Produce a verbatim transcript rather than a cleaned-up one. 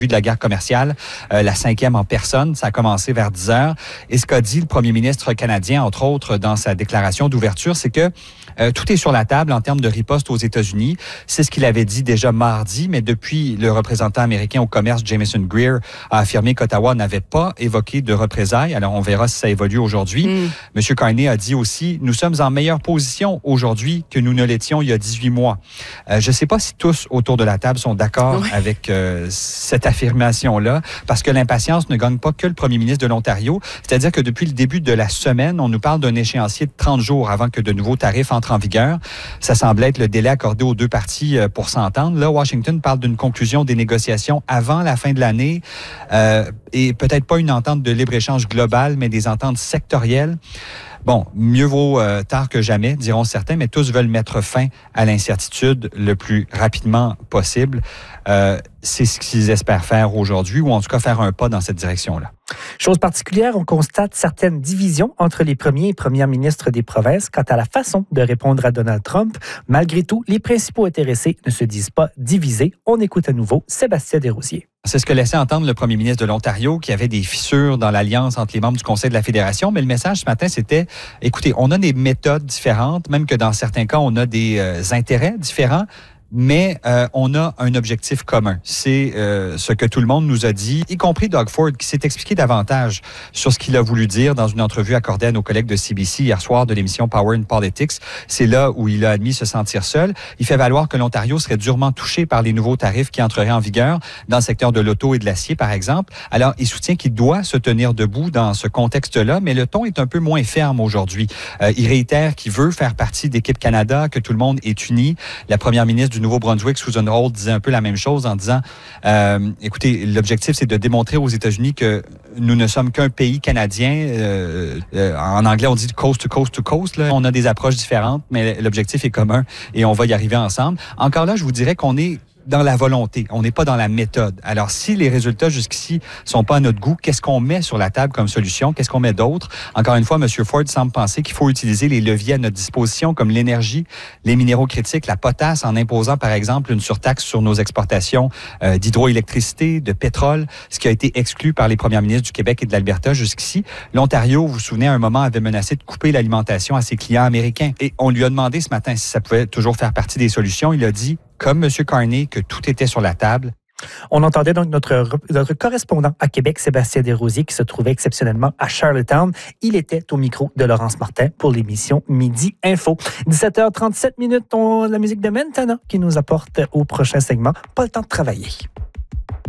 de la guerre commerciale, euh, la cinquième en personne. Ça a commencé vers dix heures. Et ce qu'a dit le premier ministre canadien, entre autres, dans sa déclaration d'ouverture, c'est que euh, tout est sur la table en termes de riposte aux États-Unis. C'est ce qu'il avait dit déjà mardi, mais depuis, le représentant américain au commerce, Jameson Greer, a affirmé qu'Ottawa n'avait pas évoqué de représailles. Alors, on verra si ça évolue aujourd'hui. Mm. M. Carney a dit aussi, nous sommes en meilleure position aujourd'hui que nous ne l'étions il y a dix-huit mois. Euh, je ne sais pas si tous autour de la table sont d'accord oui. avec euh, cette affirmation-là, parce que l'impatience ne gagne pas que le premier ministre de l'Ontario. C'est-à-dire que depuis le début de la semaine, on nous parle d'un échéancier de trente jours avant que de nouveaux tarifs entrent en vigueur. Ça semble être le délai accordé aux deux parties pour s'entendre. Là, Washington parle d'une conclusion des négociations avant la fin de l'année euh, et peut-être pas une entente de libre-échange globale, mais des ententes sectorielles. Bon, mieux vaut euh, tard que jamais, diront certains, mais tous veulent mettre fin à l'incertitude le plus rapidement possible. Euh, c'est ce qu'ils espèrent faire aujourd'hui, ou en tout cas faire un pas dans cette direction-là. Chose particulière, on constate certaines divisions entre les premiers et premières ministres des provinces quant à la façon de répondre à Donald Trump. Malgré tout, les principaux intéressés ne se disent pas divisés. On écoute à nouveau Sébastien Desrosiers. C'est ce que laissait entendre le premier ministre de l'Ontario, qui avait des fissures dans l'alliance entre les membres du Conseil de la Fédération. Mais le message ce matin, c'était, écoutez, on a des méthodes différentes, même que dans certains cas, on a des euh, intérêts différents. Mais euh, on a un objectif commun. C'est euh, ce que tout le monde nous a dit, y compris Doug Ford, qui s'est expliqué davantage sur ce qu'il a voulu dire dans une entrevue accordée à nos collègues de C B C hier soir de l'émission Power and Politics. C'est là où il a admis se sentir seul. Il fait valoir que l'Ontario serait durement touché par les nouveaux tarifs qui entreraient en vigueur dans le secteur de l'auto et de l'acier, par exemple. Alors, il soutient qu'il doit se tenir debout dans ce contexte-là, mais le ton est un peu moins ferme aujourd'hui. Euh, il réitère qu'il veut faire partie d'Équipe Canada, que tout le monde est uni. La première ministre du Nouveau-Brunswick, Susan Holt, disait un peu la même chose en disant, euh, écoutez, l'objectif, c'est de démontrer aux États-Unis que nous ne sommes qu'un pays canadien. Euh, euh, en anglais, on dit coast to coast to coast. Là. On a des approches différentes, mais l'objectif est commun et on va y arriver ensemble. Encore là, je vous dirais qu'on est dans la volonté, on n'est pas dans la méthode. Alors, si les résultats jusqu'ici sont pas à notre goût, qu'est-ce qu'on met sur la table comme solution? Qu'est-ce qu'on met d'autre? Encore une fois, M. Ford semble penser qu'il faut utiliser les leviers à notre disposition, comme l'énergie, les minéraux critiques, la potasse, en imposant, par exemple, une surtaxe sur nos exportations euh, d'hydroélectricité, de pétrole, ce qui a été exclu par les premiers ministres du Québec et de l'Alberta jusqu'ici. L'Ontario, vous vous souvenez, à un moment, avait menacé de couper l'alimentation à ses clients américains. Et on lui a demandé ce matin si ça pouvait toujours faire partie des solutions. Il a dit, comme M. Carney, que tout était sur la table. On entendait donc notre, notre correspondant à Québec, Sébastien Desrosiers, qui se trouvait exceptionnellement à Charlottetown. Il était au micro de Laurence Martin pour l'émission Midi Info. dix-sept heures trente-sept minutes, on, la musique de Mentana qui nous apporte au prochain segment. Pas le temps de travailler.